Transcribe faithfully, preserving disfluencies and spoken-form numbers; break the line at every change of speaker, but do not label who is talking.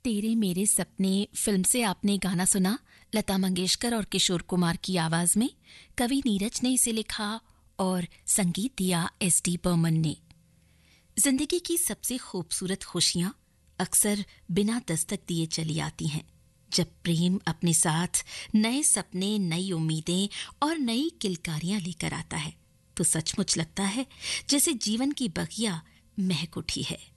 तेरे मेरे सपने फिल्म से आपने गाना सुना लता मंगेशकर और किशोर कुमार की आवाज में। कवि नीरज ने इसे लिखा और संगीत दिया एस डी बर्मन ने। जिंदगी की सबसे खूबसूरत खुशियां अक्सर बिना दस्तक दिए चली आती हैं। जब प्रेम अपने साथ नए सपने, नई उम्मीदें और नई किलकारियां लेकर आता है तो सचमुच लगता है जैसे जीवन की बगिया महक उठी है।